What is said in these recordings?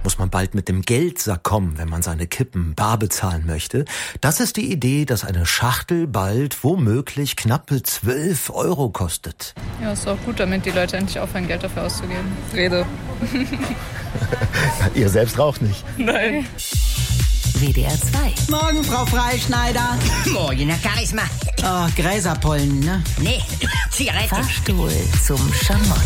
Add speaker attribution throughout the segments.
Speaker 1: muss man bald mit dem Geldsack kommen, wenn man seine Kippen bar bezahlen möchte. Das ist die Idee, dass eine Schachtel bald womöglich knappe 12 € kostet.
Speaker 2: Ja, ist auch gut, damit die Leute endlich aufhören, Geld dafür auszugeben. Rede.
Speaker 1: Ihr selbst raucht nicht.
Speaker 2: Nein.
Speaker 3: WDR 2.
Speaker 4: Morgen, Frau Freischneider.
Speaker 5: Morgen, Herr Charisma.
Speaker 4: Oh, Gräserpollen, ne?
Speaker 5: Nee, Zigarette.
Speaker 3: Fahrstuhl zum Schamott.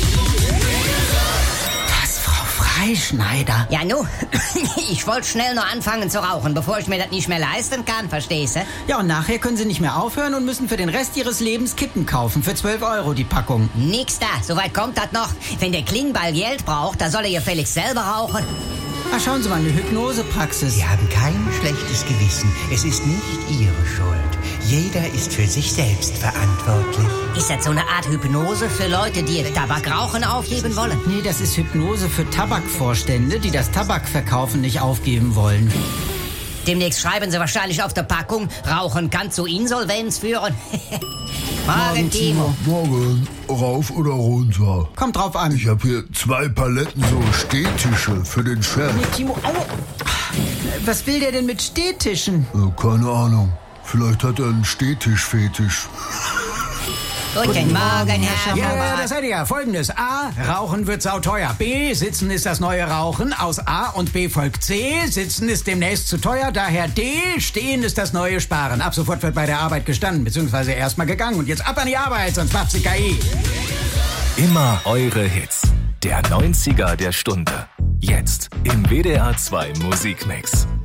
Speaker 4: Was, Frau Freischneider?
Speaker 5: Ja, nu, ich wollte schnell noch anfangen zu rauchen, bevor ich mir das nicht mehr leisten kann, verstehst du?
Speaker 4: Ja, und nachher können Sie nicht mehr aufhören und müssen für den Rest Ihres Lebens Kippen kaufen. Für 12 € die Packung.
Speaker 5: Nix da, soweit kommt das noch. Wenn der Klingbeil Geld braucht, da soll er gefälligst selber rauchen.
Speaker 4: Ach, schauen Sie mal, eine Hypnosepraxis.
Speaker 6: Sie haben kein schlechtes Gewissen. Es ist nicht Ihre Schuld. Jeder ist für sich selbst verantwortlich.
Speaker 5: Ist das so eine Art Hypnose für Leute, die Tabakrauchen aufgeben wollen?
Speaker 4: Nee, das ist Hypnose für Tabakvorstände, die das Tabakverkaufen nicht aufgeben wollen.
Speaker 5: Demnächst schreiben sie wahrscheinlich auf der Packung, Rauchen kann zu Insolvenz führen. Morgen, Timo.
Speaker 7: Morgen, rauf oder runter?
Speaker 4: Kommt drauf an.
Speaker 7: Ich habe hier 2 Paletten so Stehtische für den Chef.
Speaker 4: Nee, Timo, au. Was will der denn mit Stehtischen?
Speaker 7: Keine Ahnung. Vielleicht hat er einen Stehtischfetisch.
Speaker 5: Guten Morgen, Herr
Speaker 4: Ja,
Speaker 5: Schamott.
Speaker 4: das hätte ich ja. Folgendes. A, Rauchen wird sauteuer. B, Sitzen ist das neue Rauchen. Aus A und B folgt C. Sitzen ist demnächst zu teuer. Daher D, Stehen ist das neue Sparen. Ab sofort wird bei der Arbeit gestanden, beziehungsweise erstmal gegangen. Und jetzt ab an die Arbeit, sonst macht sie KI.
Speaker 8: Immer eure Hits. Der 90er der Stunde. Jetzt im WDR 2 Musikmix.